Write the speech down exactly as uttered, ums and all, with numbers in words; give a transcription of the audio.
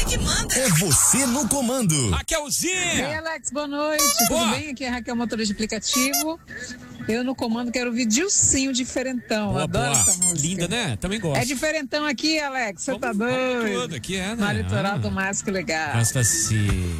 que manda. É você no comando. Raquelzinha. Ei, Alex, boa noite. Boa. Tudo bem? Aqui é a Raquel, motorista de aplicativo. Eu no comando quero ouvir Dilcinho Diferentão. Boa, Adoro boa. essa música. Linda, né? Também gosto. É diferentão aqui, Alex. Você tá Vamos- vamos doido? tudo aqui, é, né? No litoral Ah. do mais que legal. Gosta sim.